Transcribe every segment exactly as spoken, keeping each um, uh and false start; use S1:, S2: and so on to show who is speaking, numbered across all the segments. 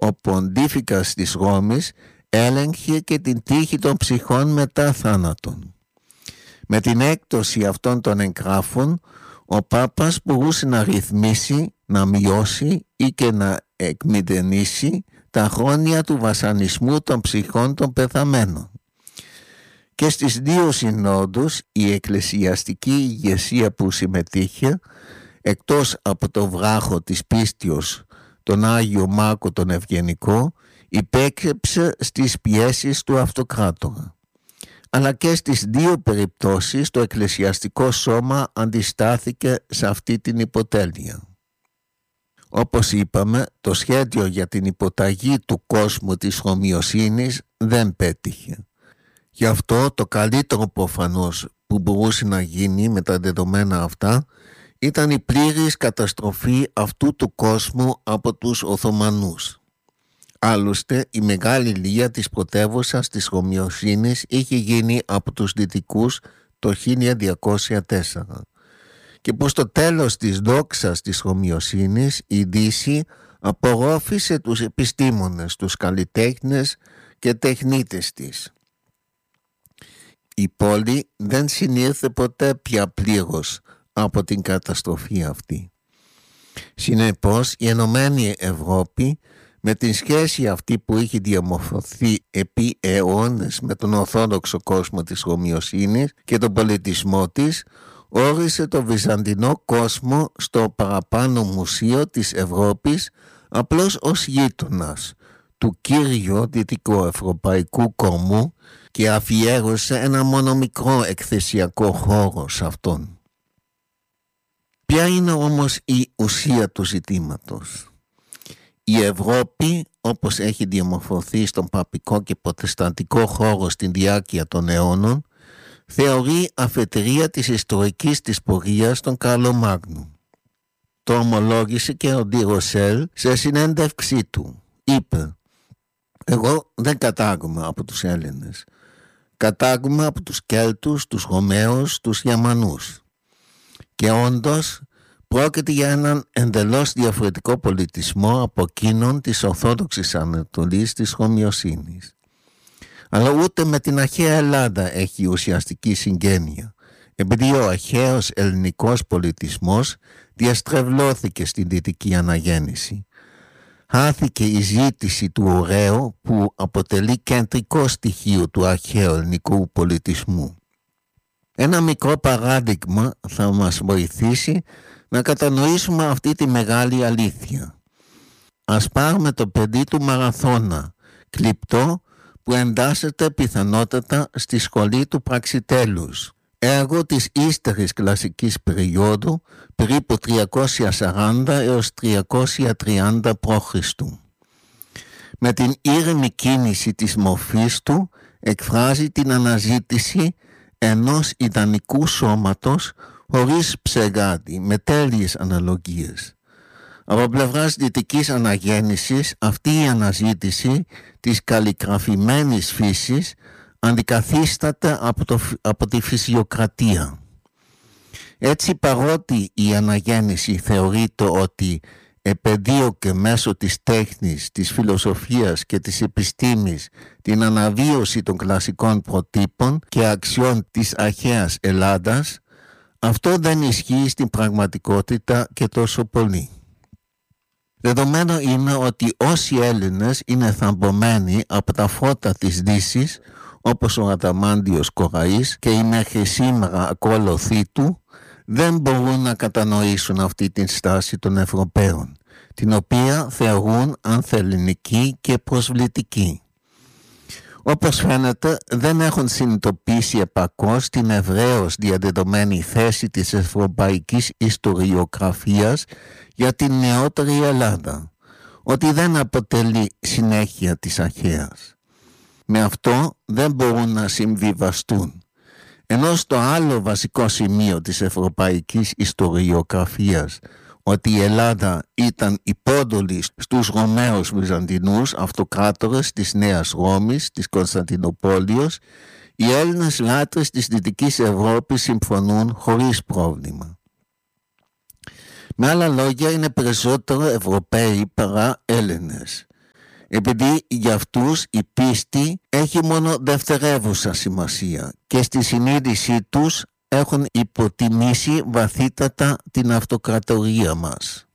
S1: ο Ποντίφικας της Ρώμης έλεγχε και την τύχη των ψυχών μετά θάνατον. Με την έκπτωση αυτών των εγγράφων, ο Πάπας μπορούσε να ρυθμίσει, να μειώσει ή και να εκμηδενήσει τα χρόνια του βασανισμού των ψυχών των πεθαμένων. Και στις δύο συνόδους η εκκλησιαστική ηγεσία που συμμετείχε, εκτός από το βράχο της πίστεως, τον Άγιο Μάκο τον Ευγενικό, υπέκρεψε στις πιέσεις του αυτοκράτορα. Αλλά και στις δύο περιπτώσεις το εκκλησιαστικό σώμα αντιστάθηκε σε αυτή την υποτέλεια. Όπως είπαμε, το σχέδιο για την υποταγή του κόσμου της Ρωμιοσύνης δεν πέτυχε. Γι' αυτό το καλύτερο προφανώς που μπορούσε να γίνει με τα δεδομένα αυτά ήταν η πλήρης καταστροφή αυτού του κόσμου από τους Οθωμανούς. Άλλωστε, η μεγάλη λία της πρωτεύουσας της Ρωμιοσύνης είχε γίνει από τους Δυτικούς το χίλια διακόσια τέσσερα και προς το τέλος της δόξας της Ρωμιοσύνης η Δύση απορρόφησε τους επιστήμονες, τους καλλιτέχνες και τεχνίτες της. Η πόλη δεν συνήλθε ποτέ πια πλήρως από την καταστροφή αυτή. Συνεπώς, η Ενωμένη Ευρώπη, με την σχέση αυτή που είχε διαμορφωθεί επί αιώνες με τον Ορθόδοξο κόσμο της Ρωμιοσύνης και τον πολιτισμό της, όρισε το βυζαντινό κόσμο στο παραπάνω μουσείο της Ευρώπης απλώς ως γείτονας του κύριου δυτικοευρωπαϊκού κορμού και αφιέρωσε ένα μόνο μικρό εκθεσιακό χώρο σε αυτόν. Ποια είναι όμως η ουσία του ζητήματος? Η Ευρώπη, όπως έχει διαμορφωθεί στον παπικό και προτεσταντικό χώρο στην διάρκεια των αιώνων, θεωρεί αφετηρία της ιστορικής της πορείας των Καρλομάγνου. Το ομολόγησε και ο Ντι Ροσέλ σε συνέντευξή του. Είπε: «Εγώ δεν κατάγομαι από τους Έλληνες. Κατάγομαι από τους Κέλτους, τους Ρωμαίους, τους Γερμανούς». Και όντως πρόκειται για έναν εντελώς διαφορετικό πολιτισμό από εκείνον της Ορθόδοξης Ανατολής της Ρωμιοσύνης. Αλλά ούτε με την αρχαία Ελλάδα έχει ουσιαστική συγγένεια, επειδή ο αρχαίος ελληνικός πολιτισμός διαστρεβλώθηκε στην δυτική αναγέννηση. Χάθηκε η ζήτηση του ωραίου που αποτελεί κεντρικό στοιχείο του αρχαίου ελληνικού πολιτισμού. Ένα μικρό παράδειγμα θα μας βοηθήσει να κατανοήσουμε αυτή τη μεγάλη αλήθεια. Ας πάρουμε το παιδί του Μαραθώνα, κλιπτό, που εντάσσεται πιθανότατα στη σχολή του Πραξιτέλους, έργο της ύστερης κλασικής περίοδου, περίπου τριακόσια σαράντα έως τριακόσια τριάντα π.Χ. Με την ήρεμη κίνηση της μορφής του εκφράζει την αναζήτηση ενός ιδανικού σώματος χωρίς ψεγάδι, με τέλειες αναλογίες. Από πλευράς δυτικής αναγέννησης, αυτή η αναζήτηση της καλλιγραφημένης φύσης αντικαθίσταται από, το, από τη φυσιοκρατία. Έτσι, παρότι η αναγέννηση θεωρείται ότι επεδίωκε μέσω της τέχνης, της φιλοσοφίας και της επιστήμης την αναβίωση των κλασικών προτύπων και αξιών της αρχαίας Ελλάδας, αυτό δεν ισχύει στην πραγματικότητα και τόσο πολύ. Δεδομένο είναι ότι όσοι Έλληνες είναι θαμβωμένοι από τα φώτα της Δύσης, όπως ο Αδαμάντιος Κοραής και οι μέχρι σήμερα ακόλουθοί του, δεν μπορούν να κατανοήσουν αυτή την στάση των Ευρωπαίων, την οποία θεωρούν ανθελληνική και προσβλητική. Όπως φαίνεται, δεν έχουν συνειδητοποιήσει επακώς την ευρέως διαδεδομένη θέση της ευρωπαϊκής ιστοριογραφίας για την νεότερη Ελλάδα, ότι δεν αποτελεί συνέχεια της αρχαίας. Με αυτό δεν μπορούν να συμβιβαστούν. Ενώ στο άλλο βασικό σημείο της ευρωπαϊκής ιστοριογραφίας, ότι η Ελλάδα ήταν υπόδολη στους Ρωμαίους Βυζαντινούς αυτοκράτορες της Νέας Ρώμης, της Κωνσταντινούπολης, οι Έλληνες λάτρες της Δυτικής Ευρώπης συμφωνούν χωρίς πρόβλημα. Με άλλα λόγια, είναι περισσότερο Ευρωπαίοι παρά Έλληνες. επειδή για αυτούς η πίστη έχει μόνο δευτερεύουσα σημασία και στη συνείδησή τους έχουν υποτιμήσει βαθύτατα την αυτοκρατορία μας.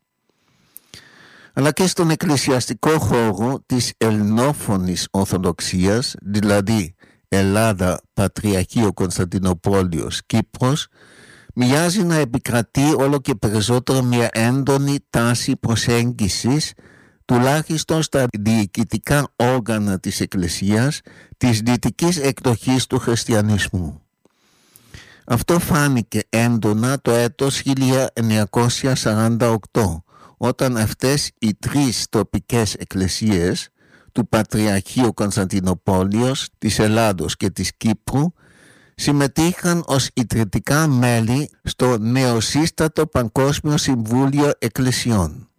S1: Αλλά και στον εκκλησιαστικό χώρο της ελληνόφωνης Ορθοδοξίας, δηλαδή Ελλάδα, Πατριαρχείο Κωνσταντινούπολης, Κύπρος, μοιάζει να επικρατεί όλο και περισσότερο μια έντονη τάση προσέγγισης, τουλάχιστον στα διοικητικά όργανα της Εκκλησίας, της δυτικής εκδοχής του χριστιανισμού. Αυτό φάνηκε έντονα το έτος χίλια εννιακόσια σαράντα οκτώ, όταν αυτές οι τρεις τοπικές εκκλησίες του Πατριαρχείου Κωνσταντινούπολης, της Ελλάδος και της Κύπρου συμμετείχαν ως ιδρυτικά μέλη στο νεοσύστατο Παγκόσμιο Συμβούλιο Εκκλησιών.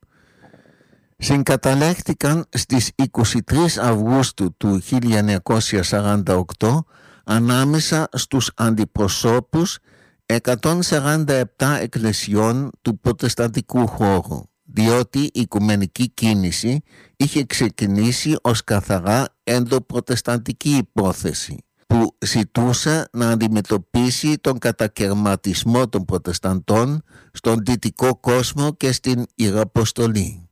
S1: Συγκαταλέχθηκαν στις είκοσι τρεις Αυγούστου του χίλια εννιακόσια σαράντα οκτώ ανάμεσα στους αντιπροσώπους εκατόν σαράντα επτά εκκλησιών του προτεσταντικού χώρου, διότι η οικουμενική κίνηση είχε ξεκινήσει ως καθαρά ενδοπροτεσταντική υπόθεση, που ζητούσε να αντιμετωπίσει τον κατακαιρματισμό των προτεσταντών στον δυτικό κόσμο και στην Ιεραποστολή.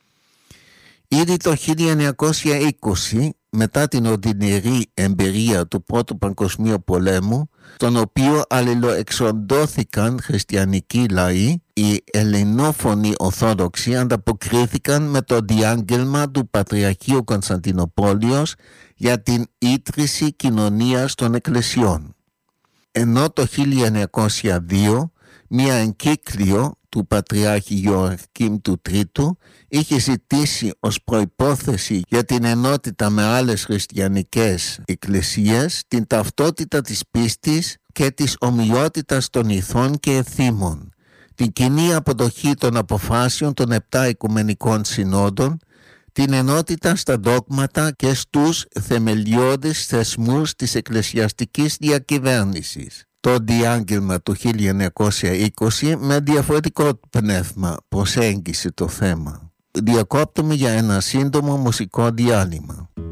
S1: Ήδη το χίλια εννιακόσια είκοσι, μετά την οδυνηρή εμπειρία του Πρώτου Παγκοσμίου Πολέμου, στον οποίο αλληλοεξοντώθηκαν χριστιανικοί λαοί, οι ελληνόφωνοι Ορθόδοξοι ανταποκρίθηκαν με το διάγγελμα του Πατριαρχείου Κωνσταντινούπολης για την ίδρυση κοινωνίας των εκκλησιών. Ενώ το χίλια εννιακόσια δύο μια εγκύκλιο του Πατριάρχη Ιωακήμ του Τρίτου είχε ζητήσει ως προϋπόθεση για την ενότητα με άλλες χριστιανικές εκκλησίες την ταυτότητα της πίστης και της ομοιότητας των ηθών και εθήμων, την κοινή αποδοχή των αποφάσεων των επτά οικουμενικών συνόδων, την ενότητα στα δόγματα και στους θεμελιώδεις θεσμούς της εκκλησιαστικής διακυβέρνησης. Το διάγγελμα του χίλια εννιακόσια είκοσι με διαφορετικό πνεύμα προσέγγισε το θέμα. Διακόπτουμε για ένα σύντομο μουσικό διάλειμμα.